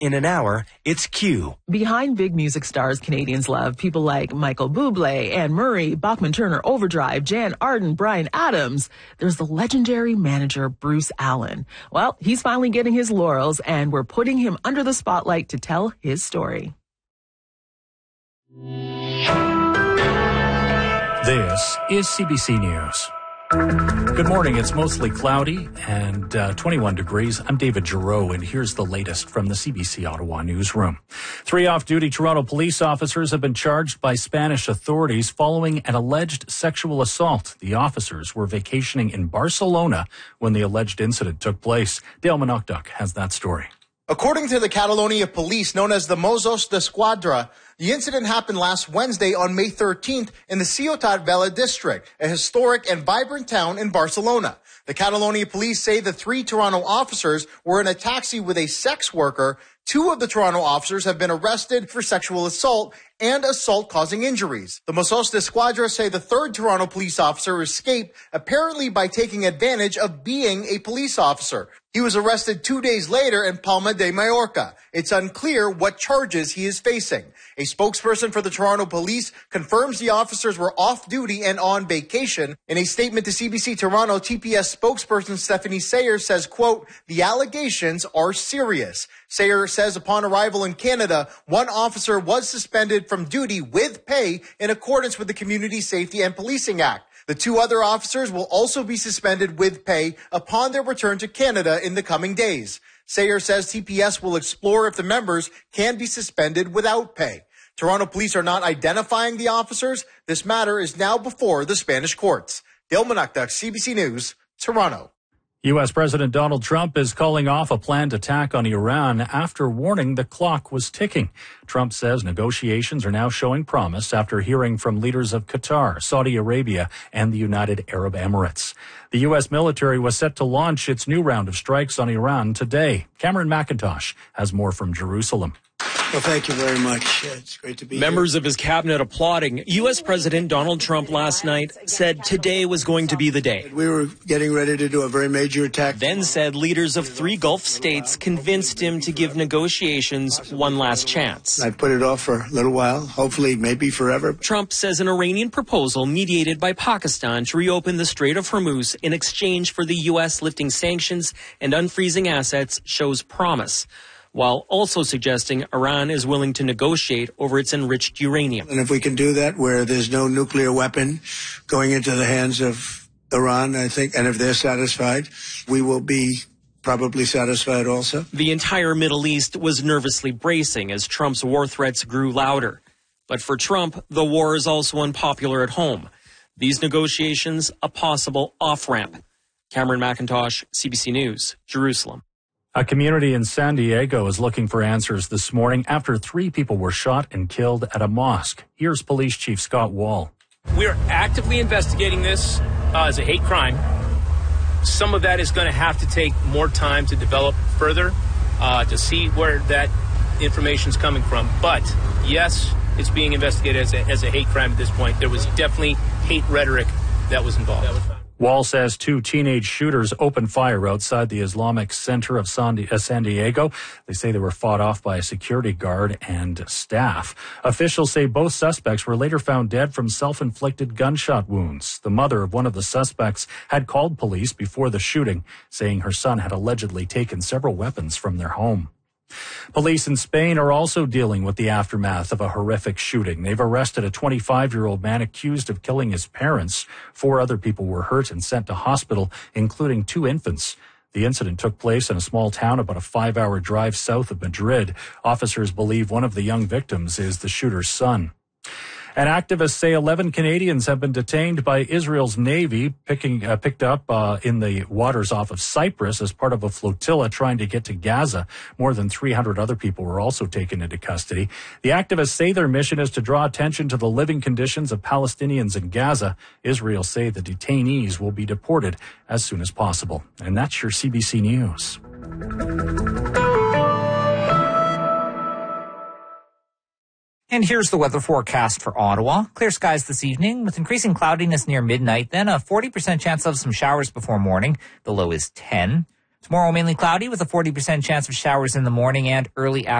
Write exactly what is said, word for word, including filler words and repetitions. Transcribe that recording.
In an hour, it's Q. Behind big music stars Canadians love, people like Michael Bublé, Anne Murray, Bachman Turner Overdrive, Jan Arden, Bryan Adams. There's the legendary manager Bruce Allen. Well, he's finally getting his laurels, and we're putting him under the spotlight to tell his story. This is C B C News. Good morning. It's mostly cloudy and uh, twenty-one degrees. I'm David Giroux, and here's the latest from the C B C Ottawa newsroom. Three off-duty Toronto police officers have been charged by Spanish authorities following an alleged sexual assault. The officers were vacationing in Barcelona when the alleged incident took place. Dale Monokduk has that story. According to the Catalonia police, known as the Mossos d'Esquadra, the incident happened last Wednesday on May thirteenth in the Ciutat Vella district, a historic and vibrant town in Barcelona. The Catalonia police say the three Toronto officers were in a taxi with a sex worker. Two of the Toronto officers have been arrested for sexual assault and assault causing injuries. The Mossos d'Esquadra say the third Toronto police officer escaped, apparently by taking advantage of being a police officer. He was arrested two days later in Palma de Mallorca. It's unclear what charges he is facing. A spokesperson for the Toronto police confirms the officers were off duty and on vacation. In a statement to C B C Toronto, T P S spokesperson Stephanie Sayer says, quote, the allegations are serious. Sayer says upon arrival in Canada, one officer was suspended from duty with pay in accordance with the Community Safety and Policing Act. The two other officers will also be suspended with pay upon their return to Canada in the coming days. Sayer says T P S will explore if the members can be suspended without pay. Toronto police are not identifying the officers. This matter is now before the Spanish courts. Dale Monokduk, C B C News, Toronto. U S. President Donald Trump is calling off a planned attack on Iran after warning the clock was ticking. Trump says negotiations are now showing promise after hearing from leaders of Qatar, Saudi Arabia, and the United Arab Emirates. The U S military was set to launch its new round of strikes on Iran today. Cameron McIntosh has more from Jerusalem. Well, thank you very much. It's great to be here. Members of his cabinet applauding. U S. President Donald Trump last night said today was going to be the day. We were getting ready to do a very major attack. Then said leaders of three Gulf states convinced him to give negotiations one last chance. I put it off for a little while, hopefully maybe forever. Trump says an Iranian proposal mediated by Pakistan to reopen the Strait of Hormuz in exchange for the U S lifting sanctions and unfreezing assets shows promise, while also suggesting Iran is willing to negotiate over its enriched uranium. And if we can do that where there's no nuclear weapon going into the hands of Iran, I think, and if they're satisfied, we will be probably satisfied also. The entire Middle East was nervously bracing as Trump's war threats grew louder. But for Trump, the war is also unpopular at home. These negotiations, a possible off-ramp. Cameron McIntosh, C B C News, Jerusalem. A community in San Diego is looking for answers this morning after three people were shot and killed at a mosque. Here's Police Chief Scott Wall. We're actively investigating this uh, as a hate crime. Some of that is going to have to take more time to develop further uh, to see where that information is coming from. But, yes, it's being investigated as a, as a hate crime at this point. There was definitely hate rhetoric that was involved. Wall says two teenage shooters opened fire outside the Islamic Center of San Diego. They say they were fought off by a security guard and staff. Officials say both suspects were later found dead from self-inflicted gunshot wounds. The mother of one of the suspects had called police before the shooting, saying her son had allegedly taken several weapons from their home. Police in Spain are also dealing with the aftermath of a horrific shooting. They've arrested a twenty-five-year-old man accused of killing his parents. Four other people were hurt and sent to hospital, including two infants. The incident took place in a small town about a five-hour drive south of Madrid. Officers believe one of the young victims is the shooter's son. And activists say eleven Canadians have been detained by Israel's Navy, picking, uh, picked up uh, in the waters off of Cyprus as part of a flotilla trying to get to Gaza. More than three hundred other people were also taken into custody. The activists say their mission is to draw attention to the living conditions of Palestinians in Gaza. Israel say the detainees will be deported as soon as possible. And that's your C B C News. And here's the weather forecast for Ottawa. Clear skies this evening with increasing cloudiness near midnight, then a forty percent chance of some showers before morning. The low is ten. Tomorrow, mainly cloudy with a forty percent chance of showers in the morning and early afternoon.